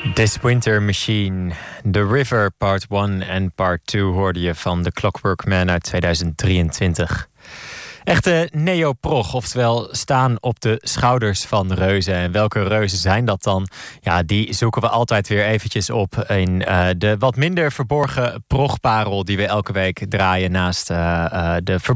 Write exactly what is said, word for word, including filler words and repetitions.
This Winter Machine, The River Part één en Part twee hoorde je van The Clockwork Man uit tweeduizend drieëntwintig. Echte neoprog, oftewel staan op de schouders van reuzen. En welke reuzen zijn dat dan? Ja, die zoeken we altijd weer eventjes op in uh, de wat minder verborgen progparel die we elke week draaien naast uh, uh, de